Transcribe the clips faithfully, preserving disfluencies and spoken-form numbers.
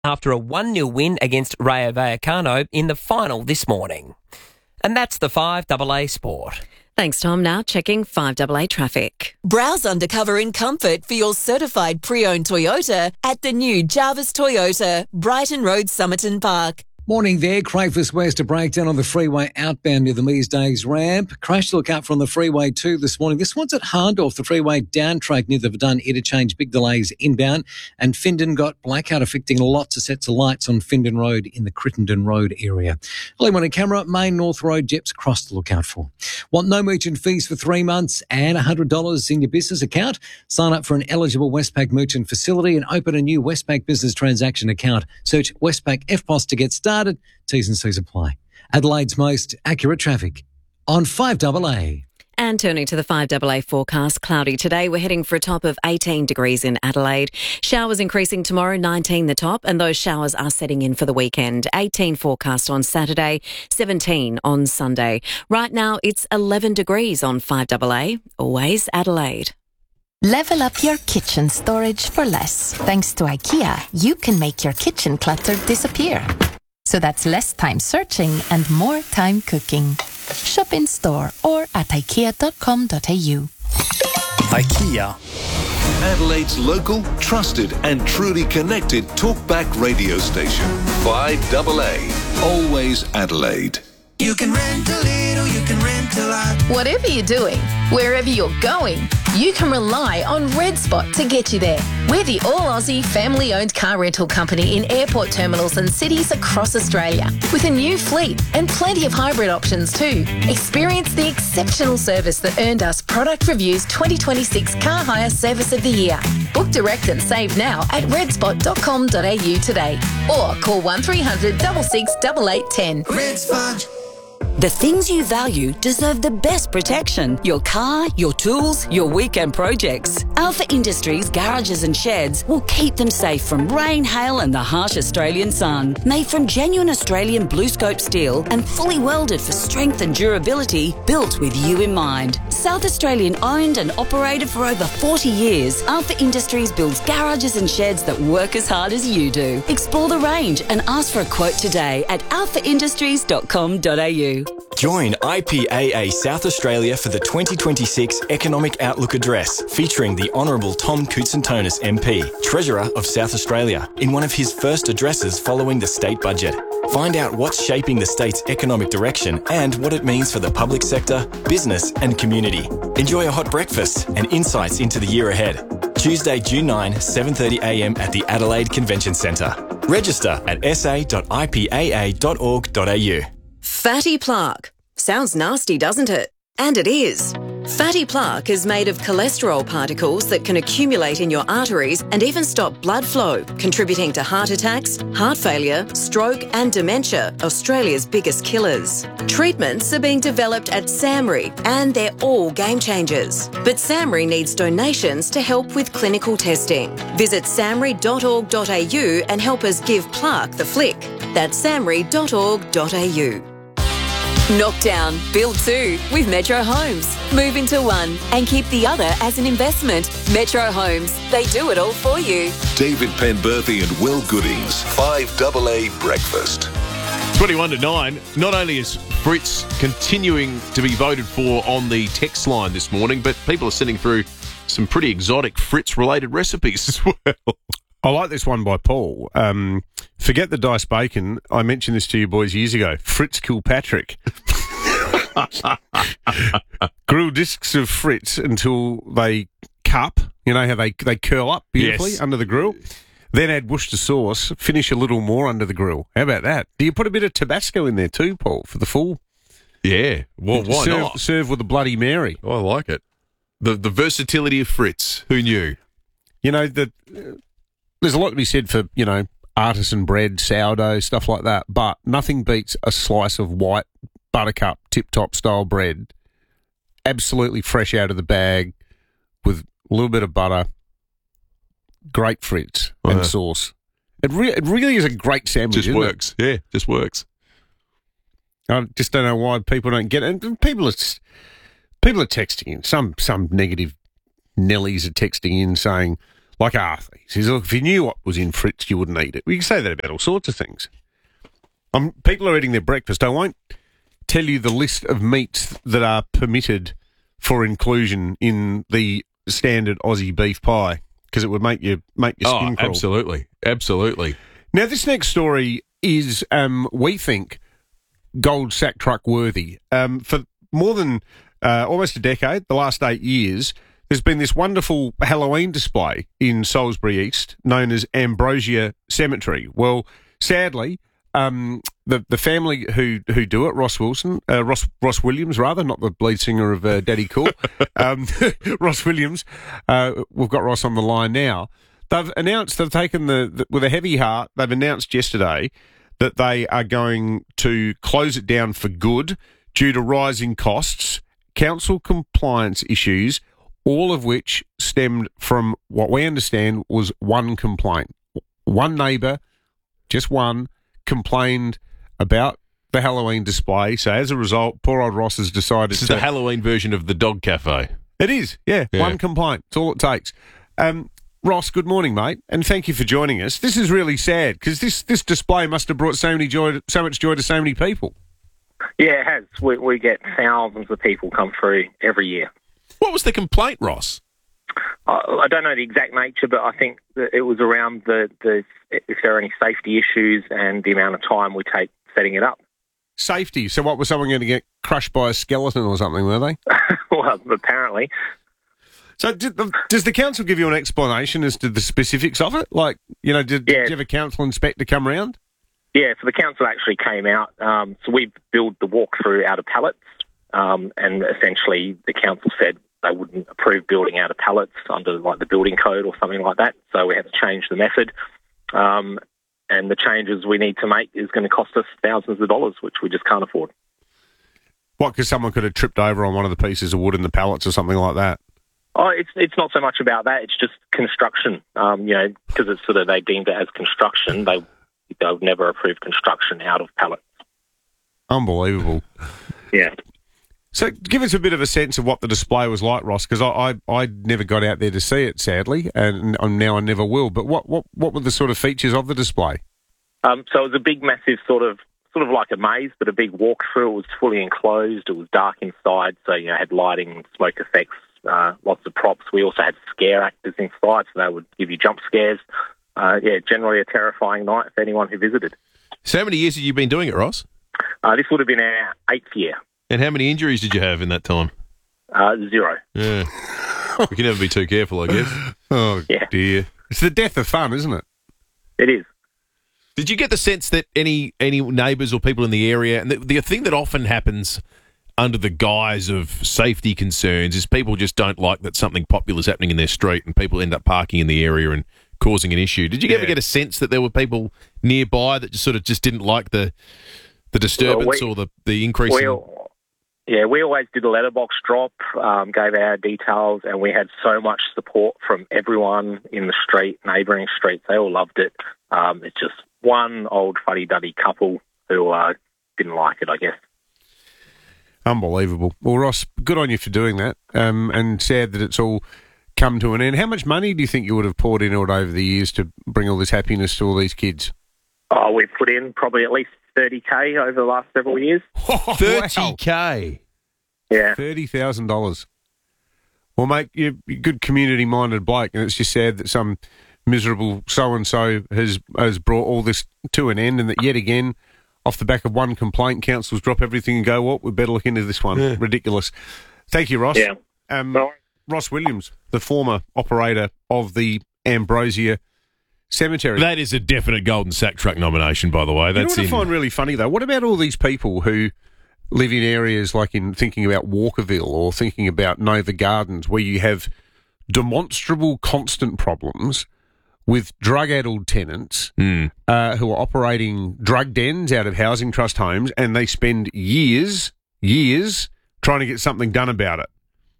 after a one nil win against Rayo Vallecano in the final this morning. And that's the five A A Sport. Thanks, Tom. Now checking five A A traffic. Browse undercover in comfort for your certified pre-owned Toyota at the new Jarvis Toyota, Brighton Road, Somerton Park. Morning there. Crayfus West, a breakdown on the freeway outbound near the Mees Days ramp. Crash to look out from the freeway two this morning. This one's at Hahndorf, the freeway down track near the Verdun interchange. Big delays inbound. And Findon got blackout affecting lots of sets of lights on Findon Road in the Crittenden Road area. Early morning camera, Main North Road, Jeps Cross to look out for. Want no merchant fees for three months and one hundred dollars in your business account? Sign up for an eligible Westpac merchant facility and open a new Westpac business transaction account. Search Westpac F P O S to get started. T's and C's apply. Adelaide's most accurate traffic on five A A. And turning to the five A A forecast, cloudy today. We're heading for a top of eighteen degrees in Adelaide. Showers increasing tomorrow, nineteen the top, and those showers are setting in for the weekend. eighteen forecast on Saturday, seventeen on Sunday. Right now, it's eleven degrees on five A A. Always Adelaide. Level up your kitchen storage for less. Thanks to IKEA, you can make your kitchen clutter disappear. So that's less time searching and more time cooking. Shop in store or at ikea dot com dot a u. IKEA. Adelaide's local, trusted and truly connected talkback radio station. five A A. Always Adelaide. You can rent a little, you can rent a lot. Whatever you're doing, wherever you're going, you can rely on Red Spot to get you there. We're the all-Aussie family-owned car rental company in airport terminals and cities across Australia, with a new fleet and plenty of hybrid options too. Experience the exceptional service that earned us Product Review's twenty twenty-six Car Hire Service of the Year. Book direct and save now at red spot dot com dot a u today, or call one three hundred, six six eight eight one zero. Red Spot. The things you value deserve the best protection. Your car, your tools, your weekend projects. Alpha Industries garages and sheds will keep them safe from rain, hail and the harsh Australian sun. Made from genuine Australian BlueScope steel and fully welded for strength and durability, built with you in mind. South Australian owned and operated for over forty years, Alpha Industries builds garages and sheds that work as hard as you do. Explore the range and ask for a quote today at alpha industries dot com dot a u. Join I P A A South Australia for the twenty twenty-six Economic Outlook Address, featuring the Honourable Tom Koutsantonis M P, Treasurer of South Australia, in one of his first addresses following the state budget. Find out what's shaping the state's economic direction and what it means for the public sector, business and community. Enjoy a hot breakfast and insights into the year ahead. Tuesday, June ninth, seven thirty a m at the Adelaide Convention Centre. Register at s a dot i p a a dot org dot a u. Fatty plaque. Sounds nasty, doesn't it? And it is. Fatty plaque is made of cholesterol particles that can accumulate in your arteries and even stop blood flow, contributing to heart attacks, heart failure, stroke and dementia, Australia's biggest killers. Treatments are being developed at SAMRI and they're all game changers. But SAMRI needs donations to help with clinical testing. Visit samri dot org dot a u and help us give plaque the flick. That's samri dot org dot a u. Knock down, build two with Metro Homes. Move into one and keep the other as an investment. Metro Homes, they do it all for you. David Penberthy and Will Goodings, five A A Breakfast. twenty-one to nine. Not only is Fritz continuing to be voted for on the text line this morning, but people are sending through some pretty exotic Fritz-related recipes as well. I like this one by Paul. Um, forget the diced bacon. I mentioned this to you boys years ago. Fritz Kilpatrick. Grill discs of Fritz until they cup. You know how they they curl up beautifully Yes. under the grill. Then add Worcester sauce. Finish a little more under the grill. How about that? Do you put a bit of Tabasco in there too, Paul, for the full? Yeah. Well, why serve, not? Serve with a Bloody Mary. I like it. The the versatility of Fritz. Who knew? You know, the, uh, there's a lot to be said for, you know, artisan bread, sourdough, stuff like that, but nothing beats a slice of white buttercup tip-top style bread, absolutely fresh out of the bag, with a little bit of butter, great Fritz and Uh-huh. sauce. It, re- it really is a great sandwich, Just isn't works. Yeah, just works. it? I just don't know why people don't get it. And people are, s- people are texting in. Some, some negative Nellies are texting in saying, Like Arthur. He says, look, if you knew what was in Fritz, you wouldn't eat it. We can say that about all sorts of things. Um, people are eating their breakfast. I won't tell you the list of meats that are permitted for inclusion in the standard Aussie beef pie because it would make you make your skin oh, crawl. Absolutely, absolutely. Now, this next story is, um, we think, gold sack truck worthy. Um, for more than uh, almost a decade, the last eight years, there's been this wonderful Halloween display in Salisbury East known as Ambrosia Cemetery. Well, sadly, um, the the family who who do it, Ross Wilson, uh, Ross Ross Williams, rather, not the lead singer of uh, Daddy Cool, um, Ross Williams. Uh, we've got Ross on the line now. They've announced they've taken the, the with a heavy heart. They've announced yesterday that they are going to close it down for good due to rising costs, council compliance issues, all of which stemmed from what we understand was one complaint. One neighbour, just one, complained about the Halloween display. So as a result, poor old Ross has decided This is to... the Halloween version of the dog cafe. It is, yeah. Yeah. One complaint. It's all it takes. Um, Ross, good morning, mate, and thank you for joining us. This is really sad because this, this display must have brought so many joy, so much joy to so many people. Yeah, it has. We, we get thousands of people come through every year. What was the complaint, Ross? I, I don't know the exact nature, but I think that it was around the, the if there are any safety issues and the amount of time we take setting it up. Safety. So what, was someone going to get crushed by a skeleton or something, were they? Well, apparently. So did the, does the council give you an explanation as to the specifics of it? Like, you know, did, Yeah. did you have a council inspector come round? Yeah, so the council actually came out. Um, so we built the walkthrough out of pallets, um, and essentially the council said they wouldn't approve building out of pallets under like the building code or something like that. So we had to change the method. Um, and the changes we need to make is going to cost us thousands of dollars, which we just can't afford. What, because someone could have tripped over on one of the pieces of wood in the pallets or something like that? Oh, it's it's not so much about that. It's just construction. Um, you know, because it's sort of they deemed it as construction. They they would never approve construction out of pallets. Unbelievable. Yeah. So give us a bit of a sense of what the display was like, Ross, because I, I I never got out there to see it, sadly, and now I never will. But what, what, what were the sort of features of the display? Um, so it was a big, massive sort of sort of like a maze, but a big walkthrough. It was fully enclosed. It was dark inside, so you know had lighting, smoke effects, uh, lots of props. We also had scare actors inside, so they would give you jump scares. Uh, yeah, generally a terrifying night for anyone who visited. So how many years have you been doing it, Ross? Uh, this would have been our eighth year. And how many injuries did you have in that time? Uh, zero. Yeah. We can never be too careful, I guess. Oh, Yeah. dear. It's the death of fun, isn't it? It is. Did you get the sense that any any neighbours or people in the area, and the, the thing that often happens under the guise of safety concerns is people just don't like that something popular is happening in their street and people end up parking in the area and causing an issue. Did you Yeah. ever get a sense that there were people nearby that just sort of just didn't like the the disturbance Well, we- or the, the increase We in... all- Yeah, we always did a letterbox drop, um, gave our details, and we had so much support from everyone in the street, neighbouring streets. They all loved it. Um, it's just one old fuddy-duddy couple who uh, didn't like it, I guess. Unbelievable. Well, Ross, good on you for doing that, um, and sad that it's all come to an end. How much money do you think you would have poured into it over the years to bring all this happiness to all these kids? Oh, we've put in probably at least thirty K over the last several years. thirty K? Yeah. thirty thousand dollars. Well, mate, you're a good community-minded bloke, and it's just sad that some miserable so-and-so has has brought all this to an end, and that yet again, off the back of one complaint, councils drop everything and go, well, we better look into this one. Yeah. Ridiculous. Thank you, Ross. Yeah. Um, No. Ross Williams, the former operator of the Ambrosia Cemetery. That is a definite Golden Sack Truck nomination, by the way. You know That's what I in... find really funny, though? What about all these people who live in areas like in thinking about Walkerville or thinking about Nova Gardens, where you have demonstrable constant problems with drug-addled tenants Mm. uh, who are operating drug dens out of housing trust homes, and they spend years, years trying to get something done about it.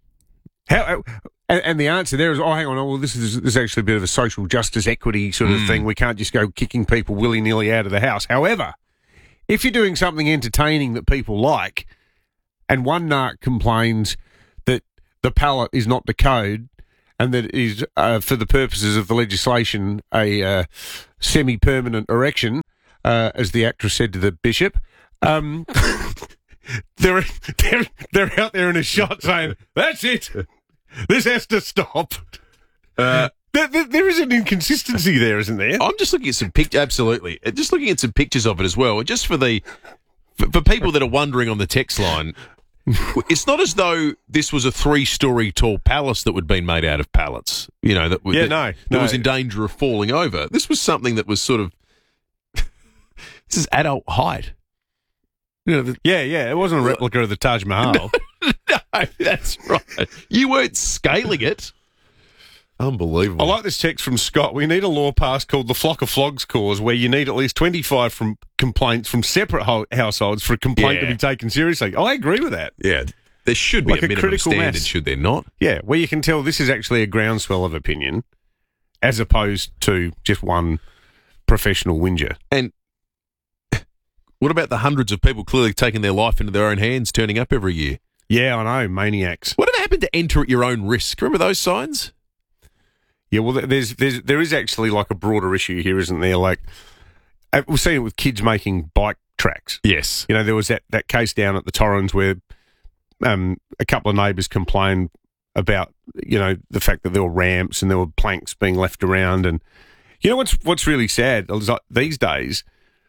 How? And, and the answer there is, oh, hang on, oh, well, this is, this is actually a bit of a social justice equity sort of Mm. thing. We can't just go kicking people willy-nilly out of the house. However, if you're doing something entertaining that people like, and one narc complains that the pallet is not the code, and that is, uh, for the purposes of the legislation, a uh, semi-permanent erection, uh, as the actress said to the bishop. Um, they're, they're, they're out there in a shot saying, that's it, this has to stop. Uh, there, there, there is an inconsistency there, isn't there? I'm just looking at some pictures, absolutely. Just looking at some pictures of it as well, just for the for, for people that are wondering on the text line. It's not as though this was a three-storey tall palace that would been made out of pallets, you know, that, Yeah, that, no, that no. was in danger of falling over. This was something that was sort of, this is adult height. You know, the, yeah, yeah, it wasn't a replica of the Taj Mahal. no, that's right. You weren't scaling it. Unbelievable. I like this text from Scott. We need a law passed called the Flock of Flogs Clause, where you need at least twenty-five from complaints from separate ho- households for a complaint Yeah. to be taken seriously. I agree with that. Yeah, there should be Like a a minimum critical standard, mass. should there not? Yeah, where you can tell this is actually a groundswell of opinion as opposed to just one professional whinger. And what about the hundreds of people clearly taking their life into their own hands, turning up every year? Yeah, I know, maniacs. Whatever happened to enter at your own risk? Remember those signs? Yeah, well, there's there's there is actually like a broader issue here, isn't there? Like uh, we've seen it with kids making bike tracks. Yes. You know, there was that, that case down at the Torrens where um, a couple of neighbours complained about, you know, the fact that there were ramps and there were planks being left around. And you know what's what's really sad is like these days,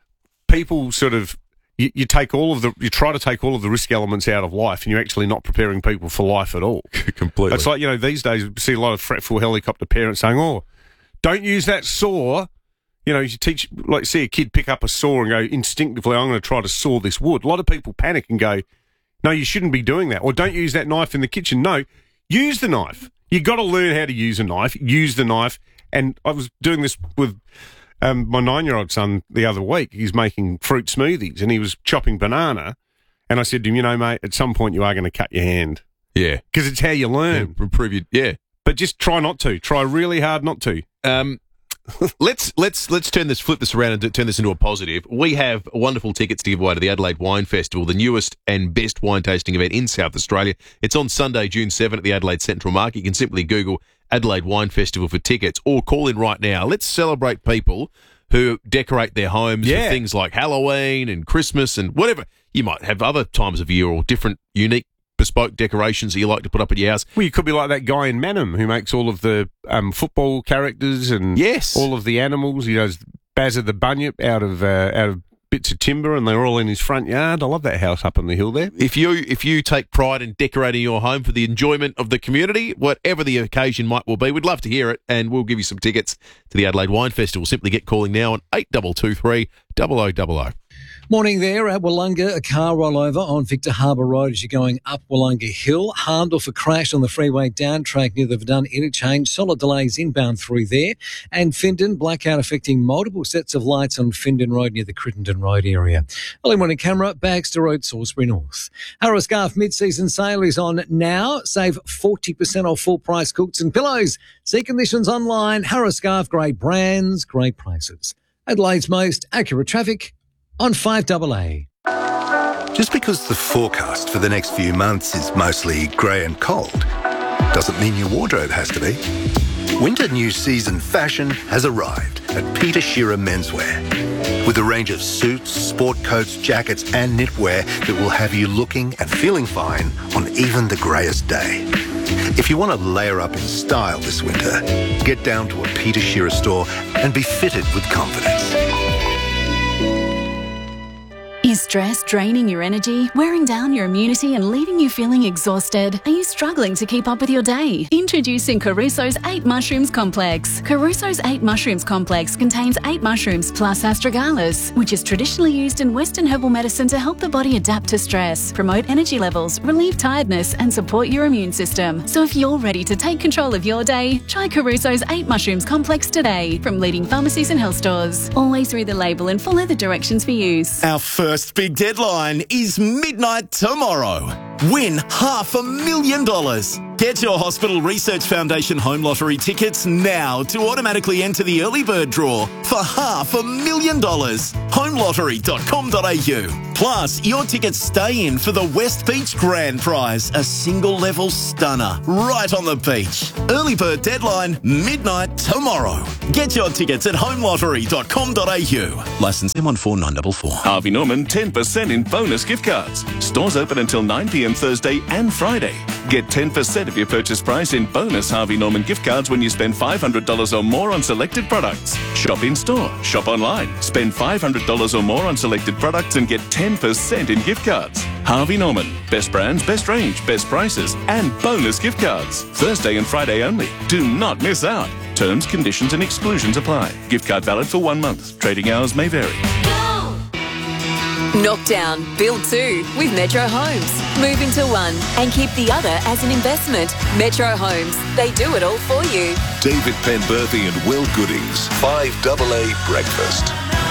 people sort of you, you take all of the you try to take all of the risk elements out of life, and you're actually not preparing people for life at all. Completely. It's like, you know, these days you see a lot of fretful helicopter parents saying, "Oh, don't use that saw." You know, you teach, like, see a kid pick up a saw and go instinctively, "I'm going to try to saw this wood." A lot of people panic and go, "No, you shouldn't be doing that." Or don't use that knife in the kitchen. No, use the knife. You got to learn how to use a knife. Use the knife. And I was doing this with um, my nine-year-old son the other week. He's making fruit smoothies and he was chopping banana. And I said to him, "You know, mate, at some point you are going to cut your hand." Yeah. Because it's how you learn. Yeah, improve your, yeah. But just try not to. Try really hard not to. Um, let's let's let's turn this flip this around and do- turn this into a positive. We have wonderful tickets to give away to the Adelaide Wine Festival, the newest and best wine tasting event in South Australia. It's on Sunday, June seventh at the Adelaide Central Market. You can simply Google Adelaide Wine Festival for tickets or call in right now. Let's celebrate people who decorate their homes Yeah. for things like Halloween and Christmas and whatever. You might have other times of year or different unique bespoke decorations that you like to put up at your house. Well, you could be like that guy in Manham who makes all of the um, football characters and Yes. all of the animals. He does Bazza the Bunyip out of uh, out of bits of timber, and they're all in his front yard. I love that house up on the hill there. If you if you take pride in decorating your home for the enjoyment of the community, whatever the occasion might well be, we'd love to hear it, and we'll give you some tickets to the Adelaide Wine Festival. Simply get calling now on eight two two three, double oh double oh. Morning there at Wollonga. A car rollover on Victor Harbour Road as you're going up Wollonga Hill. Harmed off a crash on the freeway down track near the Verdun interchange. Solid delays inbound through there. And Findon, blackout affecting multiple sets of lights on Findon Road near the Crittenden Road area. Early morning camera, Baxter Road, Salisbury North. Harrow Scarf mid-season sale is on now. Save forty percent off full price quilts and pillows. See conditions online. Harrow Scarf, great brands, great prices. Adelaide's most accurate traffic on five double A. Just because the forecast for the next few months is mostly grey and cold doesn't mean your wardrobe has to be. Winter new season fashion has arrived at Peter Shearer Menswear. With a range of suits, sport coats, jackets and knitwear that will have you looking and feeling fine on even the greyest day. If you want to layer up in style this winter, get down to a Peter Shearer store and be fitted with confidence. Is stress draining your energy, wearing down your immunity and leaving you feeling exhausted? Are you struggling to keep up with your day? Introducing Caruso's eight Mushrooms Complex. Caruso's eight Mushrooms Complex contains eight mushrooms plus astragalus, which is traditionally used in Western herbal medicine to help the body adapt to stress, promote energy levels, relieve tiredness and support your immune system. So if you're ready to take control of your day, try Caruso's eight Mushrooms Complex today from leading pharmacies and health stores. Always read the label and follow the directions for use. Our first big deadline is midnight tomorrow. Win half a million dollars. Get your Hospital Research Foundation Home Lottery tickets now to automatically enter the early bird draw for half a million dollars. home lottery dot com dot a u. Plus, your tickets stay in for the West Beach Grand Prize, a single-level stunner right on the beach. Early bird deadline, midnight tomorrow. Get your tickets at home lottery dot com dot a u. Licence M one four nine four four. Harvey Norman ten percent in bonus gift cards. Stores open until nine p m Thursday and Friday. Get ten percent of your purchase price in bonus Harvey Norman gift cards when you spend five hundred dollars or more on selected products. Shop in store, shop online. Spend five hundred dollars or more on selected products and get ten percent in gift cards. Harvey Norman. Best brands, best range, best prices, and bonus gift cards. Thursday and Friday only. Do not miss out. Terms, conditions and exclusions apply. Gift card valid for one month. Trading hours may vary. Knock down, build two with Metro Homes. Move into one and keep the other as an investment. Metro Homes, they do it all for you. David Penberthy and Will Goodings. five A A Breakfast.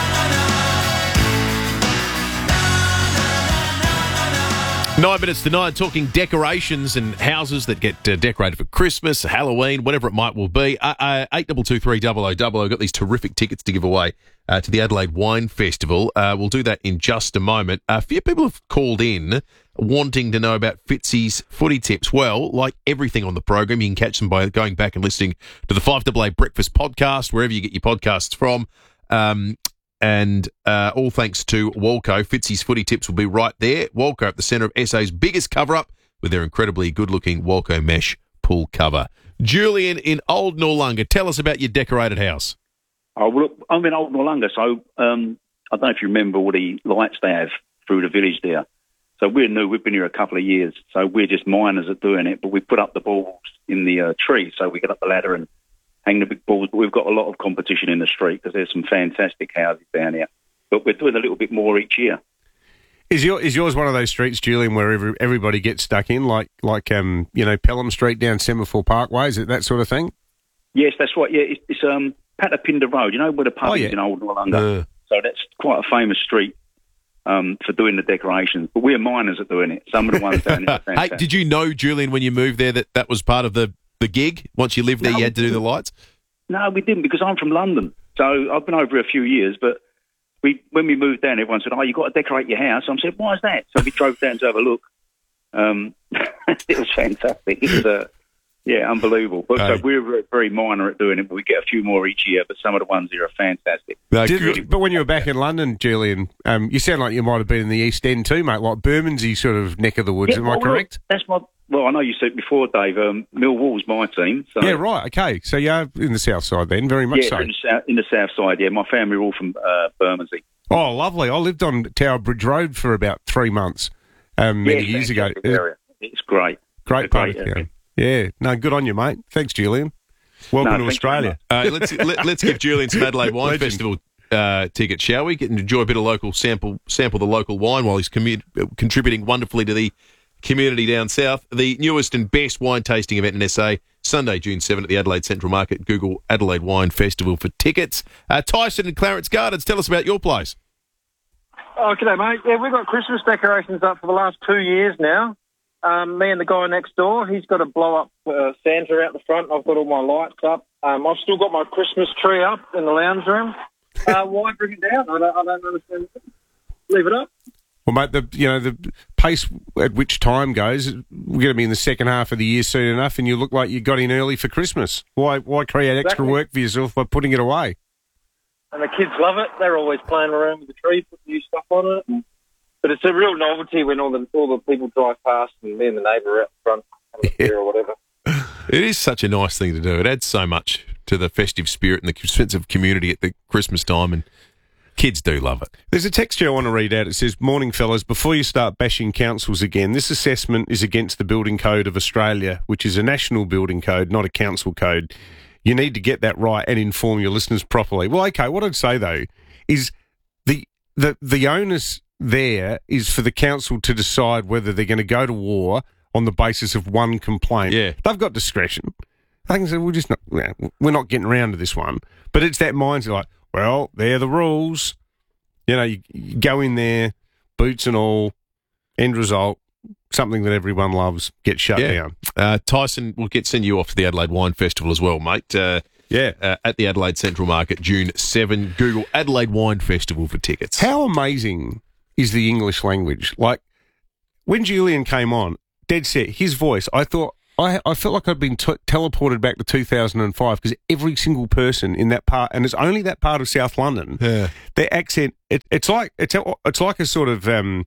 Nine minutes to nine, talking decorations and houses that get uh, decorated for Christmas, Halloween, whatever it might well be. Uh, uh, eight two two three double oh double oh. Got these terrific tickets to give away uh, to the Adelaide Wine Festival. Uh, we'll do that in just a moment. A few people have called in wanting to know about Fitzy's footy tips. Well, like everything on the program, you can catch them by going back and listening to the five A A Breakfast podcast, wherever you get your podcasts from. Um, And uh, all thanks to Walco. Fitzy's footy tips will be right there. Walco at the centre of S A's biggest cover-up with their incredibly good-looking Walco mesh pool cover. Julian in Old Noarlunga, tell us about your decorated house. Oh, well, look, I'm in Old Noarlunga, so um, I don't know if you remember all the lights they have through the village there. So we're new. We've been here a couple of years, so we're just miners at doing it, but we put up the balls in the uh, tree, so we get up the ladder and hang the big balls, but we've got a lot of competition in the street because there's some fantastic houses down here. But we're doing a little bit more each year. Is your is yours one of those streets, Julian, where every, everybody gets stuck in, like like um you know Pelham Street down Semaphore Parkway? Is it that sort of thing? Yes, that's right. Yeah, it's, it's um Patapinda Road. You know where the pub Oh, is yeah. in Old Noarlunga. Uh. So that's quite a famous street um for doing the decorations. But we're miners at doing it. Some of the ones down there are Hey, fantastic. did you know, Julian, when you moved there that that was part of the, the gig? Once you lived there, No, you had to do the lights? No, we didn't because I'm from London. So I've been over a few years, but we when we moved down, everyone said, "Oh, you've got to decorate your house." I said, "Why is that?" So we drove down to have a look. Um, it was fantastic. It was, uh, yeah, unbelievable. But so we're very, very minor at doing it, but we get a few more each year. But some of the ones here are fantastic. Did- but when you were back in London, Julian, um, you sound like you might have been in the East End too, mate, like Bermondsey sort of neck of the woods. Yeah, Am I well, correct? That's my. Well, I know you said before, Dave. Um, Millwall's my team. So. Yeah, right. Okay, so you're in the south side then, very much yeah, so. in the, south, in the south side. Yeah, my family are all from uh, Bermondsey. Oh, lovely. I lived on Tower Bridge Road for about three months um, many Yeah, years ago. fantastic area. It's great. Great It's a part great of town. area. Yeah, no, good on you, mate. Thanks, Julian. Welcome No, to thanks Australia. Uh, let's let, let's give Julian some Adelaide Wine Legend. Festival uh, tickets, shall we? Get and enjoy a bit of local sample sample the local wine while he's commu- contributing wonderfully to the community down south. The newest and best wine tasting event in S A, Sunday, June seventh at the Adelaide Central Market. Google Adelaide Wine Festival for tickets. Uh, Tyson and Clarence Gardens, tell us about your place. Oh, g'day, mate. Yeah, we've got Christmas decorations up for the last two years now. Um, me and the guy next door, he's got a blow-up uh, Santa out the front. I've got all my lights up. Um, I've still got my Christmas tree up in the lounge room. Uh, why bring it down? I don't, I don't understand. Leave it up. Well, mate, the you know the pace at which time goes, we're going to be in the second half of the year soon enough, and you look like you got in early for Christmas. Why why create extra Exactly. work for yourself by putting it away? And the kids love it. They're always playing around with the tree, putting new stuff on it. And, but it's a real novelty when all the all the people drive past and me and the neighbour are out front having a beer or whatever. It is such a nice thing to do. It adds so much to the festive spirit and the sense of community at the Christmas time, and kids do love it. There's a text here I want to read out. It says, "Morning, fellas. Before you start bashing councils again, this assessment is against the Building Code of Australia, which is a national building code, not a council code. You need to get that right and inform your listeners properly." Well, okay, what I'd say, though, is the the, the onus there is for the council to decide whether they're going to go to war on the basis of one complaint. Yeah. They've got discretion. They can say, we're just not, we're not getting around to this one. But it's that mindset like, well, they're the rules. You know, you, you go in there, boots and all, end result, something that everyone loves gets shut Yeah. down. Uh, Tyson, we'll get send you off to the Adelaide Wine Festival as well, mate. Uh, yeah. Uh, at the Adelaide Central Market, June seventh. Google Adelaide Wine Festival for tickets. How amazing is the English language? Like, when Julian came on, dead set, his voice, I thought, I, I felt like I'd been t- teleported back to two thousand five because every single person in that part, and it's only that part of South London, yeah. their accent, it, it's like it's a, it's like a sort of um,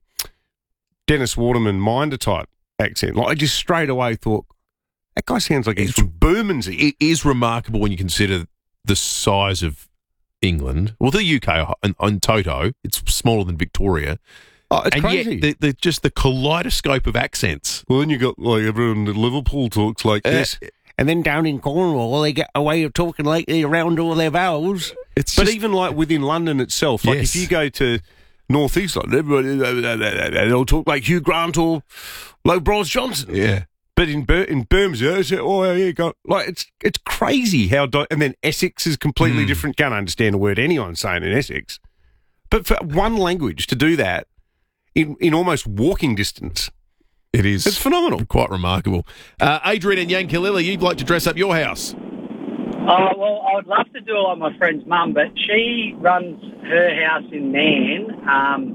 Dennis Waterman Minder type accent. Like, I just straight away thought, that guy sounds like he's from Bermondsey. It is remarkable when you consider the size of England. Well, the U K in, in toto, it's smaller than Victoria. Oh, it's and crazy. Yet the, the, just the kaleidoscope of accents. Well, then you got like everyone in Liverpool talks like Uh, this, and then down in Cornwall they get a way of talking like they around all their vowels. It's but just- even like within London itself, like Yes. if you go to North East London, everybody they'll talk like Hugh Grant or like Boris Johnson. Yeah. But in Bir- in Bermondsey, it's, oh yeah, you go like it's it's crazy how di- and then Essex is completely Mm. different. Can't understand a word anyone's saying in Essex. But for one language to do that in in almost walking distance, It is. it's phenomenal. Quite remarkable. Uh, Adrian and Yankalilla, you'd like to dress up your house. Oh, well, I would love to do it like my friend's mum, but she runs her house in Man,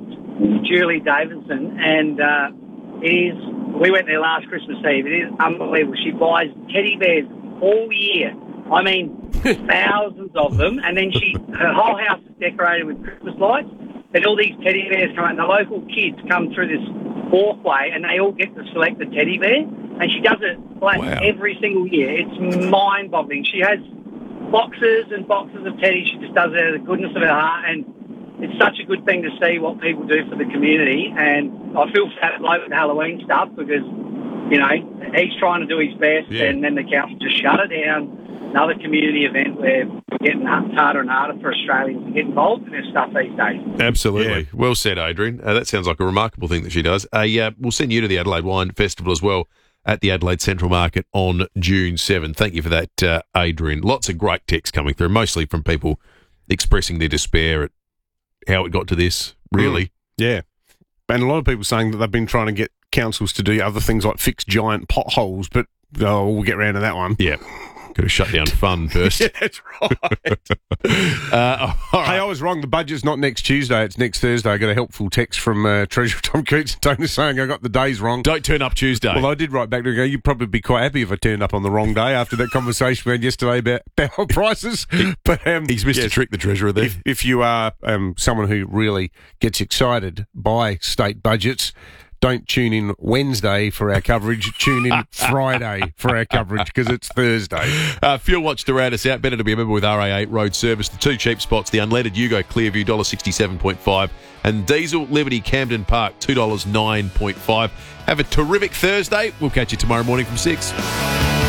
um, Julie Davidson, and uh, it is, we went there last Christmas Eve. It is unbelievable. She buys teddy bears all year. I mean, thousands of them, and then she, her whole house is decorated with Christmas lights, and all these teddy bears come out, and the local kids come through this walkway, and they all get to select the teddy bear, and she does it like Wow. every single year. It's mind-boggling. She has boxes and boxes of teddy. She just does it out of the goodness of her heart, and it's such a good thing to see what people do for the community. And I feel for that bloke with Halloween stuff because, you know, he's trying to do his best, Yeah. and then the council just shut it down. Another community event where we're getting harder and harder for Australians to get involved in this stuff these days. Absolutely. Well said, Adrian. Uh, that sounds like a remarkable thing that she does. Uh, yeah, we'll send you to the Adelaide Wine Festival as well at the Adelaide Central Market on June seventh. Thank you for that, uh, Adrian. Lots of great texts coming through, mostly from people expressing their despair at how it got to this, really. Mm. Yeah. And a lot of people saying that they've been trying to get councils to do other things like fix giant potholes, but oh, we'll get around to that one. Yeah. Got to shut down fun first. Yeah, that's right. uh, all right. Hey, I was wrong. The budget's not next Tuesday. It's next Thursday. I got a helpful text from uh, Treasurer Tom Coots and Tony saying I got the days wrong. Don't turn up Tuesday. Well, I did write back to go, you'd probably be quite happy if I turned up on the wrong day after that conversation we had yesterday about power prices. But um, He's missed yes, a trick, the Treasurer, there. If, if you are um, someone who really gets excited by state budgets, don't tune in Wednesday for our coverage. Tune in Friday for our coverage because it's Thursday. Uh, Fuel Watch to round us out. Better to be a member with R A eight Road Service. The two cheap spots, the unleaded Yugo Clearview, one dollar sixty-seven point five, and Diesel Liberty Camden Park, two dollars nine point five. Have a terrific Thursday. We'll catch you tomorrow morning from six.